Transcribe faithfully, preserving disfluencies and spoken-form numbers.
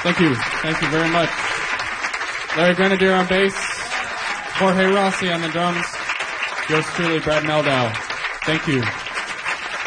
Thank you. Thank you very much. Larry Grenadier on bass. Jorge Rossi on the drums. Yours truly, Brad Meldow. Thank you.